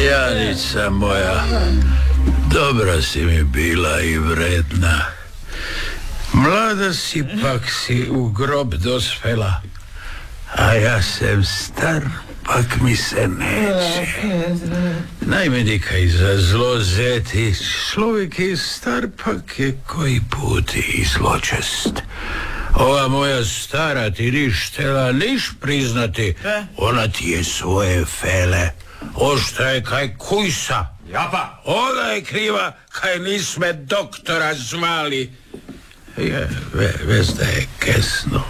Janica moja, dobra si mi bila i vredna. Mlada si, pak si u grob dospela, a ja sam star, pak mi se neće. Najmeni kaj za zlo zeti, človek je star, pak je koji put i zločest. Ova moja stara ti niš htjela niš priznati, ona ti je svoje fele oštraje kaj kujsa. Japa! Ona je kriva kaj nisme doktora zvali. Vez da je kesno.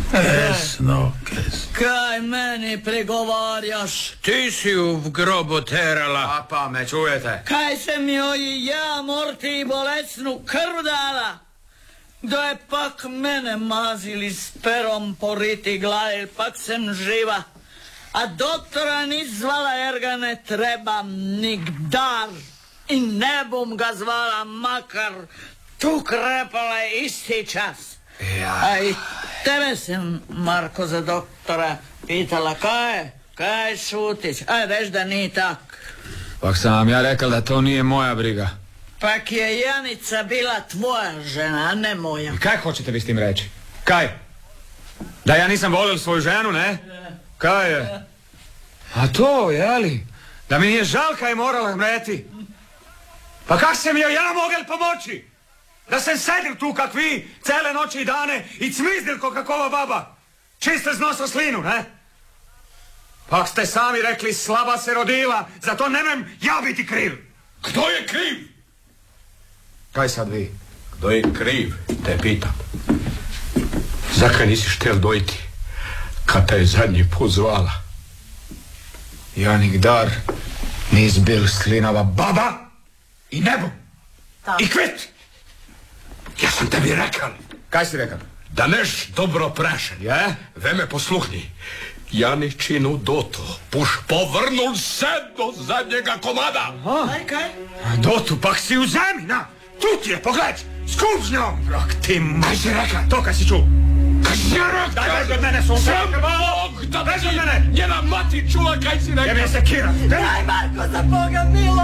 Kaj meni pregovarjaš? Ti si ju v grobu terala. Japa, me čujete? Kaj sem joj ja morti i bolesnu krv dala? Da je pak mene mazili s perom po riti glavi, pak sem živa. A doktora ni zvala jer ga ne trebam nigdar. I ne bom ga zvala makar tu krepala isti čas. A i tebe sam, Marko, za doktora pitala kaj šutiš? Aj, veš da nije tak. Pak sam vam ja rekao da to nije moja briga. Pak je Janica bila tvoja žena, a ne moja. I kaj hoćete vi s tim reći? Kaj? Da ja nisam volio svoju ženu, ne? Kaj je? A to, jeli? Da mi nije žal kaj je morala mreti? Pa kak sam joj ja mogel pomoći? Da sam sedil tu kak vi, cele noći i dane i cmizdil ko kakova baba. Čiste z nosa slinu, ne? Pak ste sami rekli slaba se rodila, zato nemam ja biti kriv. Kdo je kriv? Kaj sad vi? Kdo je kriv, te pitam. Zakaj nisi štel dojti, kad te je zadnji put zvala? Janik Dar nis bil slinava baba i nebo. I kvit! Ja sam tebi rekal. Kaj si rekao? Da neš dobro prašen. Je? Ve me posluhni. Janičinu doto puš povrnul se do zadnjega komada. Kaj? Dotu, pak si u zemlji, na! Tu ti je, pogled! Skup s njom! Rak ti Kaj si rekao? to kaj si čuo? Kaj si rekao? Daj, beži od mene, sunce! Bog da beži od mene! Njena mati čula kaj si rekao. Jebe se kira! Aj, Marko, za Boga milo!